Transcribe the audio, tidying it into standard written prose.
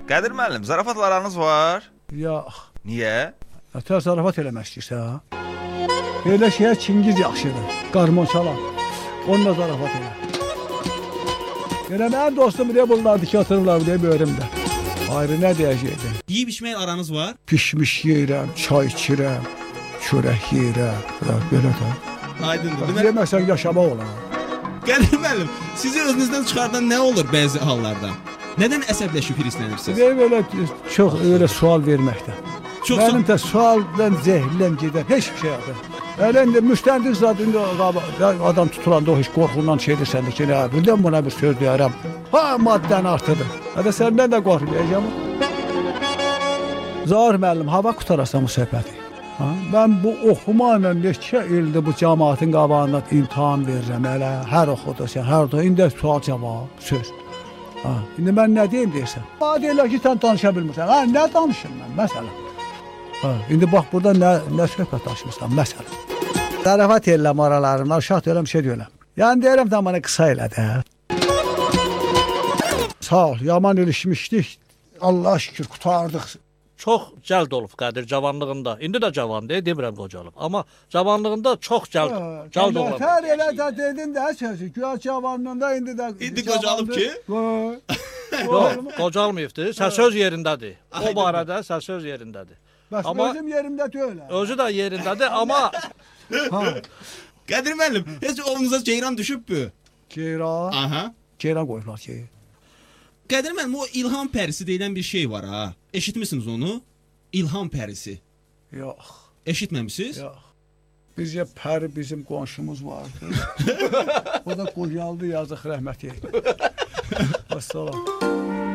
Qədir müəllim, zarafatlarınız var? Yox. Niyə? Ətər zarafat eləmək istəyirsən? Elə şeyə Çingiz yaxşıdır. Qarmon çalan. Onunla zarafat elə. Elə mənim dostum deyə bunlardı ki, atırırlar deyə böyrümdə. Ayrı nə deyəcəkdim? Yeyib içmək aranız var? Pişmiş yeyirəm, çay içirəm, çörək yeyirəm. Belə də. Aydındır. Yeməsən yaşamaq olar. Qədir müəllim, sizi özünüzdən çıxardan nə olur bəzi hallarda? Nədən əsəbləşib hirslənirsiz? Belə çox elə sual verməkdən. Mənim də sualdan zehirləm gedər, heç bir şey yoxdur. Elə indi müstəndiq zat indi adam tutulanda o heç qorxundan şey edirsən ki, nə bilirəm buna bir söz deyərəm. Ha, maddən artıdır. Hədə səndən də qorxmayacağam. Zahir müəllim, hava qutarasan bu söhbəti. Mən bu oxuma ilə neçə ildir bu cəmaatın qabağında imtahan verirəm elə. Hər oxudursan, hər oxudursan, indi sual cavab, söz. İndi mən nə deyim deyirsən? Deyirlər ki, sən danışa bilmirsən. Nə danışım mən, məsələn? İndi bax, burada nə söhbət açmışsan, məsələn. Zarafat eləm aralarında, uşaq deyirəm, şey deyirəm. Yəni deyirəm, da mənə qısa elədə. Sağ ol, yaman ilişmişdik. Allah şükür, qutardıq. Çox cəld olub Qədir cavanlığında. İndi də cavandır, demirəm qocalıb. Amma cavanlığında çox cəld olub. Tər elə də dedin də sözü. Güya cavanlığında indi də... İndi qocalıb ki? Yox, qocalmayıbdır. Səsöz yerindədir. O barədə səsöz yerindədir. Bəs özüm yerimdə deyil. Özü də yerindədir, amma... Qədir müəllim, heç oğlunuza ceyran düşübbü? Ceyran? Aha. Ceyran qoyublar ki. Qədir müəllim, o ilham pərisi deyilən bir şey var ha. Eşitmisiniz onu? İlham pərisi. Yox. Eşitməmisiniz? Yox. Bizcə pəri bizim qonşumuz vardı. O da qoyaldı, yazıq rəhmət eylə. Əssalam.